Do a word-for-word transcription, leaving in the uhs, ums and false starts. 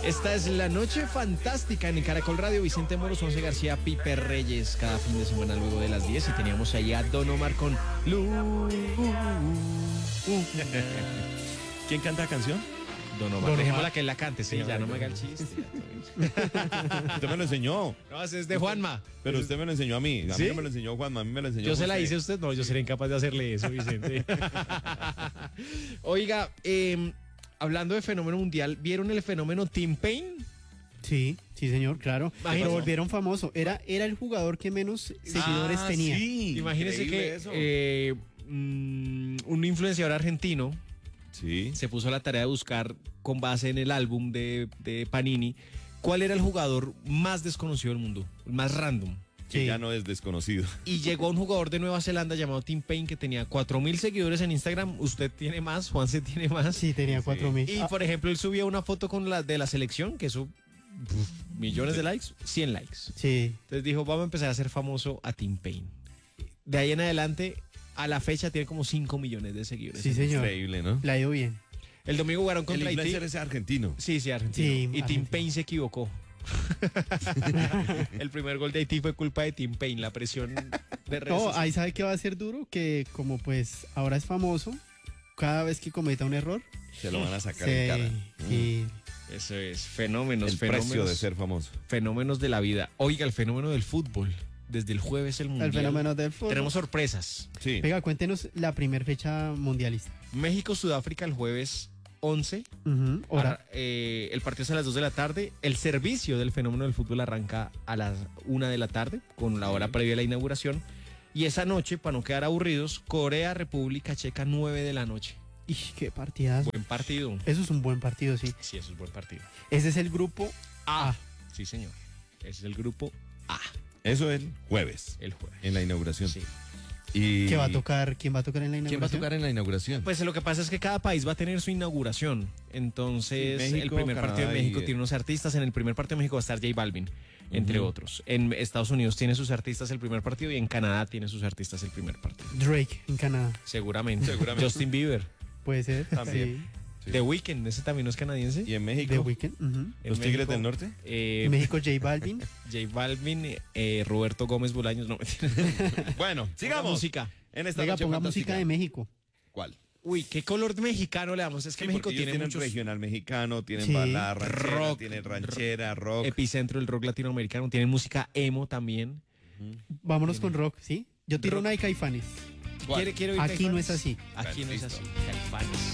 Esta es la noche fantástica en Caracol Radio. Vicente Moros, Once García, Pipe Reyes, cada fin de semana luego de las diez. Y teníamos ahí a Don Omar con Lu. ¿Quién canta la canción? Don Omar. Don Dejémosla Omar. que él la cante, sí, Sí, ya ya, no ya. me haga el chiste. Usted me lo enseñó. No, ese es de Juanma. Pero usted me lo enseñó a mí. A ¿Sí? mí no me lo enseñó Juanma, a mí me lo enseñó Yo se la José. hice a usted, no, yo seré incapaz de hacerle eso, Vicente. Oiga, eh, hablando de fenómeno mundial, ¿vieron el fenómeno Tim Payne? Sí, sí, señor, claro. Imagínate. Lo volvieron famoso. Era, era el jugador que menos seguidores Ah, tenía. Sí, Imagínese increíble que eso. eh, mm, un influenciador argentino Sí. se puso a la tarea de buscar, con base en el álbum de, de Panini, cuál era el jugador más desconocido del mundo, el más random. Que Sí. ya no es desconocido. Y llegó un jugador de Nueva Zelanda llamado Tim Payne que tenía cuatro mil seguidores en Instagram. Usted tiene más, Juanse tiene más. Sí, tenía cuatro mil. Y por ejemplo, él subía una foto con la de la selección, que eso, puf, millones de likes, cien likes. Sí. Entonces dijo, vamos a empezar a hacer famoso a Tim Payne. De ahí en adelante, a la fecha tiene como cinco millones de seguidores. Sí, señor. Increíble, ¿no? Le ha ido bien. El domingo jugaron El contra Haití. influencer es argentino. Sí, sí, argentino. Sí, y Tim argentino. Payne se equivocó. El primer gol de Haití fue culpa de Tim Payne, la presión de redes No, sociales. ahí sabe que va a ser duro, que como pues ahora es famoso, cada vez que cometa un error, Se lo van a sacar se- en cara. sí. Eso es, fenómenos, El fenómenos. precio de ser famoso. Fenómenos de la vida. Oiga, el fenómeno del fútbol. Desde el jueves el mundial. El fenómeno del fútbol. Tenemos sorpresas. Sí. Venga, cuéntenos la primer fecha mundialista. México-Sudáfrica el jueves once. Ujú, hora. Arra- eh, el partido es a las dos de la tarde. El servicio del fenómeno del fútbol arranca a las una de la tarde, con la hora previa a la inauguración. Y esa noche, para no quedar aburridos, Corea-República Checa, nueve de la noche. Ih, qué partidazo. Buen partido. Eso es un buen partido, sí. Sí, eso es buen partido. Ese es el grupo A. A. Sí, señor. Ese es el grupo A, Eso el jueves, el jueves. en la inauguración. Sí. Y... ¿Qué va a tocar? ¿Quién va a tocar en la inauguración? ¿Quién va a tocar en la inauguración? Pues lo que pasa es que cada país va a tener su inauguración. Entonces, Sí, México, el primer Canadá partido de México y- tiene unos artistas. En el primer partido de México va a estar J Balvin, entre Ujú. otros. En Estados Unidos tiene sus artistas el primer partido y en Canadá tiene sus artistas el primer partido. Drake en Canadá. Seguramente. Seguramente. Justin Bieber. Puede ser. También. Sí. Sí. The Weeknd, ese también no es canadiense. ¿Y en México? The Weeknd. ujú. En ¿Los Tigres México, del Norte? eh, México, J Balvin. J Balvin, eh, Roberto Gómez Bolaños. No, Bueno, sigamos. música. En esta Venga, noche ponga fantástica. música de México. ¿Cuál? Uy, ¿qué color mexicano le damos? Es que Sí, México porque ellos tiene tienen muchos... regional mexicano, tienen Sí. balada ranchera, Rock, tienen ranchera, rock. Epicentro del rock latinoamericano. Tienen música emo también. Vámonos con rock, ¿sí? Yo tiro Rock. una de Caifanes. ¿Cuál? ¿Quiere, quiere oír Aquí no Caifanes? es así. Aquí no es así. Listo. Caifanes.